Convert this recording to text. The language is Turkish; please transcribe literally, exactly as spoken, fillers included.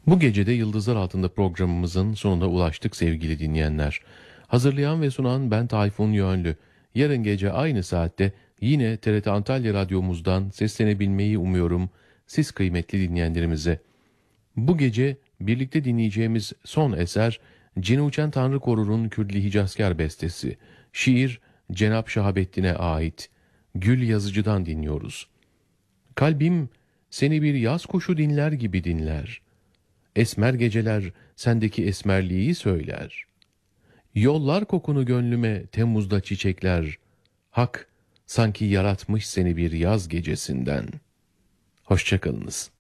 Bu gece de Yıldızlar Altında programımızın sonuna ulaştık sevgili dinleyenler. Hazırlayan ve sunan ben Tayfun Yönlü. Yarın gece aynı saatte yine T R T Antalya Radyomuzdan seslenebilmeyi umuyorum siz kıymetli dinleyenlerimize. Bu gece birlikte dinleyeceğimiz son eser Cini Uçen Tanrı Korur'un Kürdili Hicazkar bestesi. Şiir Cenab Şahabettin'e ait. Gül Yazıcı'dan dinliyoruz. Kalbim seni bir yaz kuşu dinler gibi dinler. Esmer geceler sendeki esmerliği söyler. Yollar kokunu gönlüme Temmuz'da çiçekler. Hak sanki yaratmış seni bir yaz gecesinden. Hoşça kalınız.